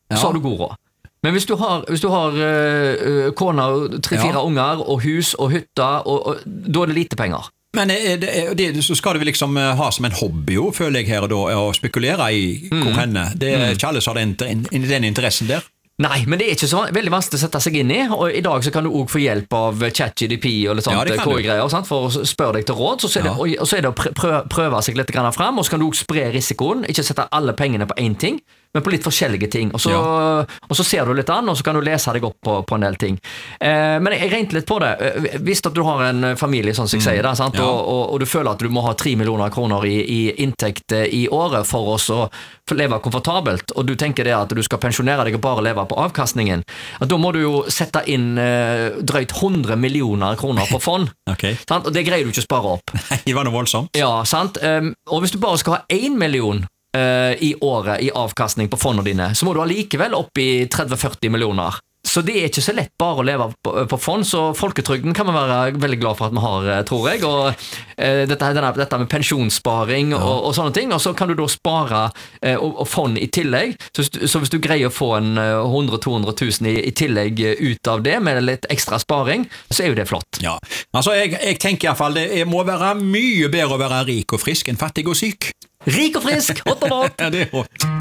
så har du god råd. Men hvis du har kone og 3-4 unger og hus og hytter, og da er det lite penger. Men så skal du vel liksom ha som en hobby jo, føler jeg her, da, å spekulere i hvor henne. Det er ikke alle som har den interessen der. Nei, men det er ikke så veldig vanskelig å sette seg inn i, og i dag så kan du også få hjelp av ChatGPT og litt sånt greier, for å spørre deg til råd, så er det å prøve seg litt grann frem, og så kan du også spre risikoen, ikke sette alle pengene på en ting, men på litt forskjellige ting, og så ser du litt an, og så kan du lese deg opp på en del ting. Men jeg regnet litt på det. Hvis at du har en familie, sånn som jeg sier, sant? Og du føler at du må ha 3 millioner kroner i inntekt i året for oss å leve komfortabelt, og du tenker det at du skal pensjonere deg og bare leve på avkastningen, da må du jo sette inn drøyt 100 millioner kroner på fond. Sant? Og det greier du ikke å spare opp. Nei, det var noe voldsomt. Ja, sant? Og hvis du bare skal ha 1 million i året i avkastning på fondene dine, så må du allikevel opp i 30-40 millioner. Så det er ikke så lett bare å leve på fond, så folketrygden kan man være veldig glad for at man har, tror jeg, og dette med pensjonssparing og sånne ting, og så kan du da spare og fond i tillegg, så hvis du greier å få en 100-200 000 i tillegg ut av det, med litt ekstra sparing, så er jo det flott. Ja, altså jeg tenker i hvert fall, det må være mye bedre å være rik og frisk enn fattig og syk. Rik og frisk, hot og hot! Ja, det er hot.